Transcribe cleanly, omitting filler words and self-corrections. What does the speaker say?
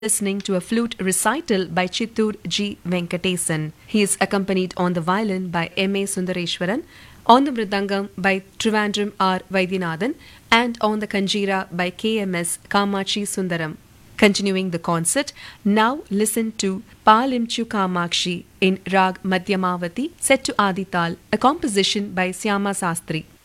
listening to a flute recital by Chittur G. Venkatesan. He is accompanied on the violin by M.A. Sundareshwaran, on the mridangam by Trivandrum R. Vaidyanathan, and on the kanjira by K.M.S. Kamachi Sundaram. Continuing the concert, now listen to Palimchu Kamakshi in Rag Madhyamavati set to Adital, a composition by Syama Sastri.